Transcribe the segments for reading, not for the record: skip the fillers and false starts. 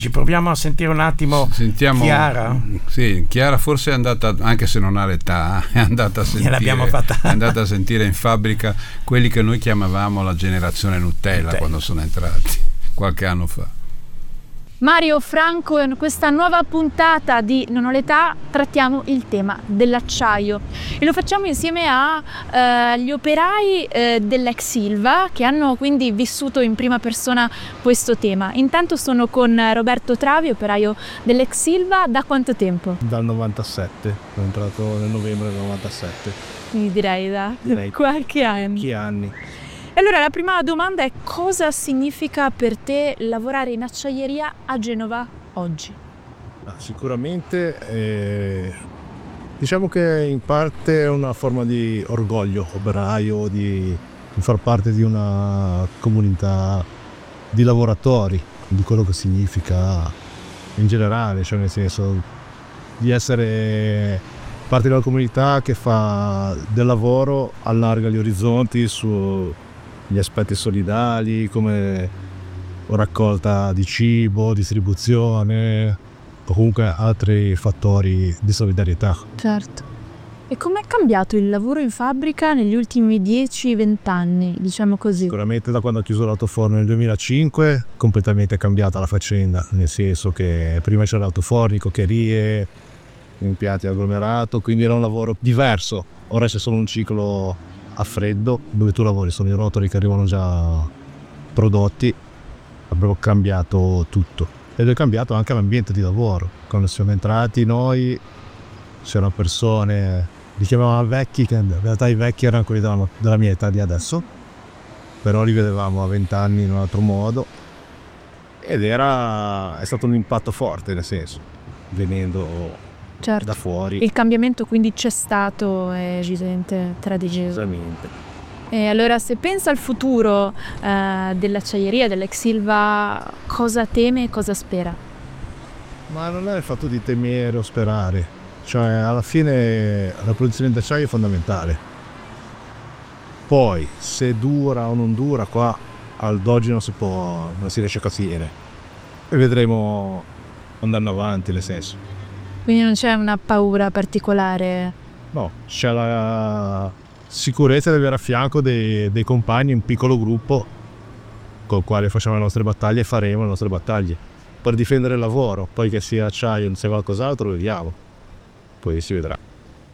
Ci proviamo a sentire un attimo. Sentiamo Chiara. Sì, Chiara forse è andata, anche se non ha l'età, è andata a sentire in fabbrica quelli che noi chiamavamo la generazione Nutella quando sono entrati qualche anno fa. Mario, Franco, in questa nuova puntata di Non ho l'età trattiamo il tema dell'acciaio e lo facciamo insieme agli operai dell'ex Ilva che hanno quindi vissuto in prima persona questo tema. Intanto sono con Roberto Travi, operaio dell'ex Ilva. Da quanto tempo? Dal 97, sono entrato nel novembre del 97. Quindi direi da qualche anno. Che anni? Allora la prima domanda è: cosa significa per te lavorare in acciaieria a Genova oggi? Sicuramente diciamo che in parte è una forma di orgoglio operaio, di far parte di una comunità di lavoratori, di quello che significa in generale, cioè nel senso di essere parte di una comunità che fa del lavoro, allarga gli orizzonti su gli aspetti solidali come raccolta di cibo, distribuzione o comunque altri fattori di solidarietà. Certo. E com'è cambiato il lavoro in fabbrica negli ultimi 10-20 anni, diciamo così? Sicuramente da quando ho chiuso l'altoforno nel 2005 completamente cambiata la faccenda, nel senso che prima c'era l'altoforno, coccherie, impianti agglomerato, quindi era un lavoro diverso. Ora c'è solo un ciclo a freddo dove tu lavori, sono i rotoli che arrivano già prodotti. Abbiamo cambiato tutto ed è cambiato anche l'ambiente di lavoro. Quando siamo entrati noi c'erano persone, li chiamavamo vecchi, che in realtà i vecchi erano quelli della mia età di adesso, però li vedevamo a 20 anni in un altro modo ed è stato un impatto forte, nel senso, venendo da fuori. Il cambiamento quindi c'è stato, è evidente, tradigioso. Esattamente. E allora, se pensa al futuro dell'acciaieria, dell'ex Ilva, cosa teme e cosa spera? Ma non è il fatto di temere o sperare, cioè alla fine la produzione d'acciaio è fondamentale. Poi se dura o non dura, qua ad oggi non si riesce a capire e vedremo andando avanti, nel senso. Quindi non c'è una paura particolare? No, c'è la sicurezza di avere a fianco dei compagni, un piccolo gruppo col quale facciamo le nostre battaglie e faremo le nostre battaglie per difendere il lavoro. Poi che sia acciaio o sia qualcos'altro, vediamo, poi si vedrà.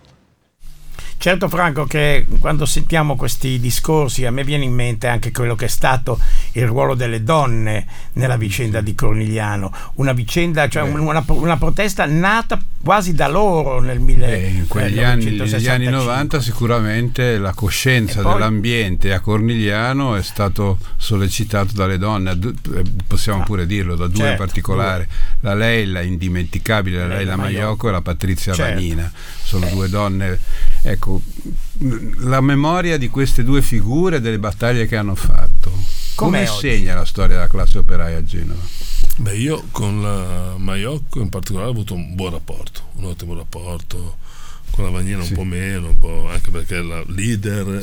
Certo, Franco, che quando sentiamo questi discorsi a me viene in mente anche quello che è stato il ruolo delle donne nella vicenda di Cornigliano, una vicenda, cioè una protesta nata quasi da loro in quegli negli anni 90. Sicuramente la coscienza dell'ambiente a Cornigliano è stato sollecitato dalle donne, possiamo pure dirlo, da due in particolare, la Leila indimenticabile, la Leila Maiocco e la Patrizia Vanina, sono due donne. Ecco, la memoria di queste due figure, delle battaglie che hanno fatto, come segna la storia della classe operaia a Genova? Beh, io con la Maiocco in particolare ho avuto un buon rapporto, un ottimo rapporto, con la Vanina un po' meno, un po', anche perché la leader,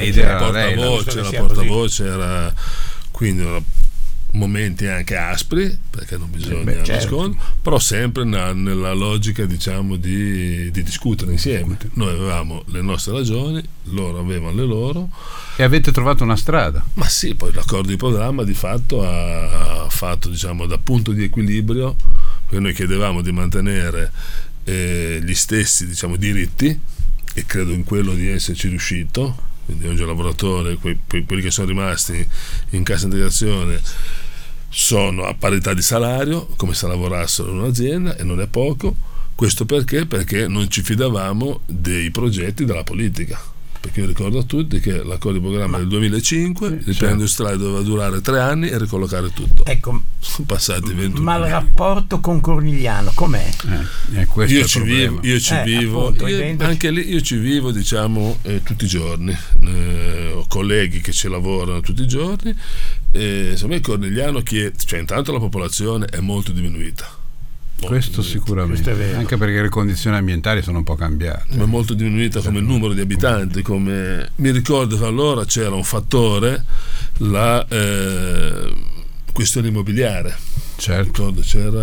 la portavoce era, quindi momenti anche aspri, perché non bisogna nascondere, però sempre nella logica, diciamo, di discutere insieme. Noi avevamo le nostre ragioni, loro avevano le loro. E avete trovato una strada? Ma sì, poi l'accordo di programma di fatto ha fatto, diciamo, da punto di equilibrio, perché noi chiedevamo di mantenere gli stessi, diciamo, diritti, e credo in quello di esserci riuscito. Quindi oggi il lavoratore, quelli che sono rimasti in cassa integrazione, sono a parità di salario, come se lavorassero in un'azienda, e non è poco. Questo perché non ci fidavamo dei progetti della politica, perché io ricordo a tutti che l'accordo di programma del 2005, il piano industriale doveva durare 3 anni e ricollocare tutto. Ecco, sono passati 21 anni. Ma il rapporto con Cornigliano com'è? Io ci vivo, anche lì io ci vivo, diciamo, tutti i giorni. Ho colleghi che ci lavorano tutti i giorni. Insomma, il Cornigliano, cioè intanto la popolazione è molto diminuita. Questo sicuramente, anche perché le condizioni ambientali sono un po' cambiate. Ma è molto diminuita come numero di abitanti. Come mi ricordo che allora c'era un fattore, la questione immobiliare. Certo, c'era